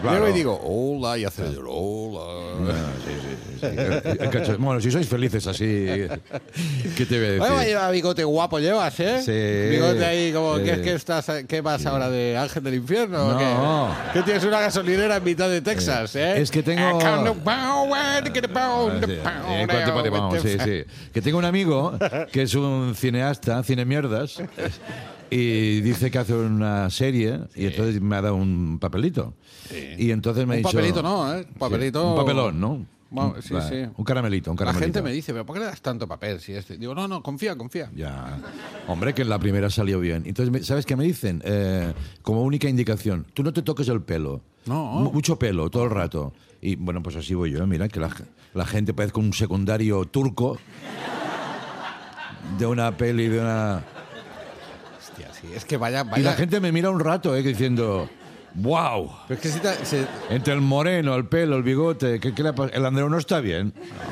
claro. Llego y digo, hola, y hace hola. Bueno, si sois felices así, ¿qué te voy a decir? Bueno, vaya bigote guapo llevas, ¿eh? Sí. Bigote ahí como, Sí. ¿qué vas ahora de Ángel del Infierno? No. ¿O qué? ¿Que tienes una gasolinera en mitad de Texas, eh? Es que tengo... Sí. Que tengo un amigo que es un cineasta, cinemierdas, y dice que hace una serie y entonces me ha dado un papelito. Sí. Y entonces me ha Un dicho... papelito no, ¿eh? Un papelito... Sí, un papelón, ¿no? Bueno, sí, Vale, sí. Un caramelito. La gente me dice, ¿pero por qué le das tanto papel? Si Digo, no, confía. Ya. Hombre, que en la primera salió bien. Entonces, ¿sabes qué me dicen? Como única indicación, tú no te toques el pelo. No. Mucho pelo, todo el rato. Y bueno, pues así voy yo. Mira, que la gente parezca un secundario turco de una peli, de una... Hostia, sí, es que vaya... Y la gente me mira un rato, diciendo... ¡Wow! Pero es que Entre el moreno, el pelo, el bigote, ¿qué le pasa? El Andreu no está bien.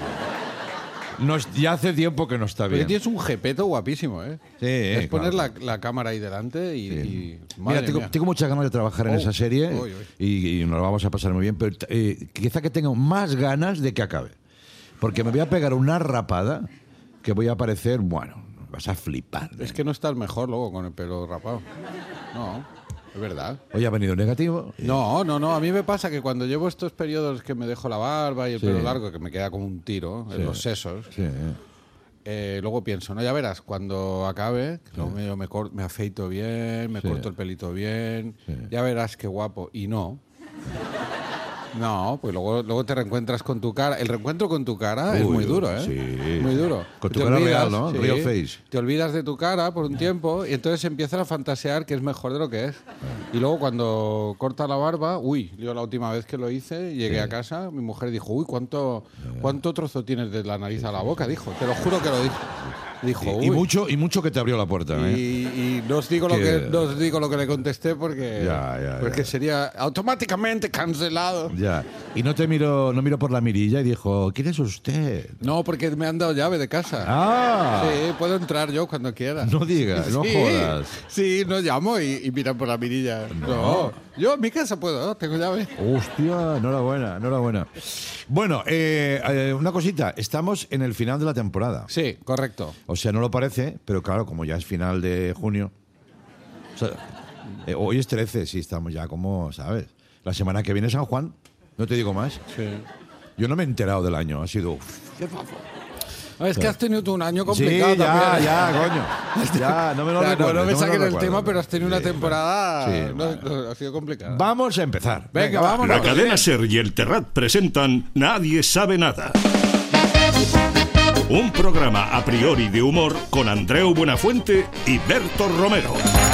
Ya hace tiempo que no está Porque bien. tienes un jepeto guapísimo, ¿eh? Sí, es poner claro. la cámara ahí delante y Mira, madre mía. tengo muchas ganas de trabajar en esa serie uy. y nos la vamos a pasar muy bien, pero quizá que tengo más ganas de que acabe. Porque me voy a pegar una rapada que voy a parecer, bueno, vas a flipar. Es que no estás mejor luego con el pelo rapado. No, es verdad. Hoy ha venido negativo. No, a mí me pasa que cuando llevo estos periodos que me dejo la barba y el Sí. pelo largo, que me queda como un tiro en los sesos, Sí. luego pienso, no, ya verás, cuando acabe, luego me afeito bien, me Sí. corto el pelito bien, Sí. ya verás qué guapo. Y no. No, pues luego te reencuentras con tu cara. El reencuentro con tu cara es muy duro, ¿eh? Sí. Muy duro. Con tu Te cara olvidas, real, ¿no? sí. Real face. Te olvidas de tu cara por un tiempo y entonces empiezas a fantasear que es mejor de lo que es. Y luego cuando corta la barba, yo la última vez que lo hice, llegué a casa, mi mujer dijo, ¿cuánto trozo tienes de la nariz a la boca? Dijo, te lo juro que lo dijo. Dijo, Y mucho que te abrió la puerta, ¿eh? Y no os digo lo que le contesté porque Ya. sería automáticamente cancelado. Ya. Y no miro por la mirilla y dijo, ¿quién es usted? No, porque me han dado llave de casa. ¡Ah! Sí, puedo entrar yo cuando quiera. No digas, no Sí, jodas. Sí, no llamo y miran por la mirilla. No. Yo en mi casa puedo, tengo llave. Hostia, enhorabuena. Bueno, una cosita, estamos en el final de la temporada. Sí, correcto. O sea, no lo parece, pero claro, como ya es final de junio. O sea, hoy es 13, sí, estamos ya como, ¿sabes? La semana que viene San Juan, no te digo más. Sí. Yo no me he enterado del año, ha sido... Es que has tenido tú un año Sí, complicado también. coño. Ya, no me lo Ya, recuerdes, no me saquen el recuerdes. tema, pero has tenido una temporada... Sí, no, ha sido complicada. Vamos a empezar. Venga, vámonos. La cadena SER y el Terrat presentan Nadie sabe nada. Un programa a priori de humor con Andreu Buenafuente y Berto Romero.